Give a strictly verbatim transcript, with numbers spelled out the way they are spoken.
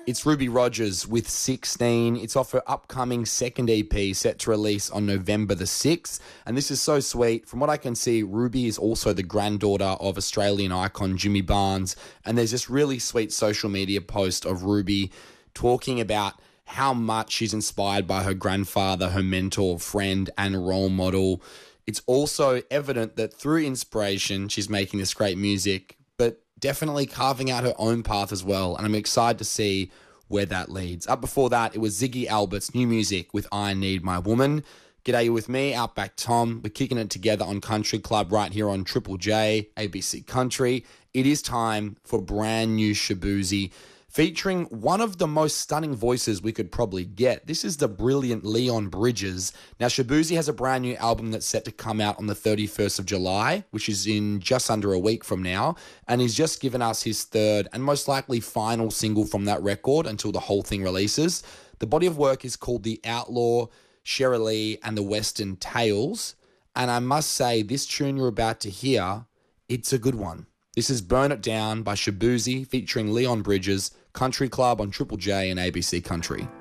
It's Ruby Rogers with sixteen. It's off her upcoming second E P set to release on November the sixth. And this is so sweet. From what I can see, Ruby is also the granddaughter of Australian icon Jimmy Barnes. And there's this really sweet social media post of Ruby talking about how much she's inspired by her grandfather, her mentor, friend, and role model. It's also evident that through inspiration, she's making this great music, but definitely carving out her own path as well. And I'm excited to see where that leads. Up before that, it was Ziggy Albert's new music with I Need My Woman. G'day, you with me, Outback Tom. We're kicking it together on Country Club right here on Triple J, A B C Country. It is time for brand new Shaboozey, featuring one of the most stunning voices we could probably get. This is the brilliant Leon Bridges. Now, Shaboozey has a brand new album that's set to come out on the thirty-first of July, which is in just under a week from now, and he's just given us his third and most likely final single from that record until the whole thing releases. The body of work is called The Outlaw, Shirley, and the Western Tales, and I must say, this tune you're about to hear, it's a good one. This is Burn It Down by Shaboozey featuring Leon Bridges, Country Club on Triple J and A B C Country.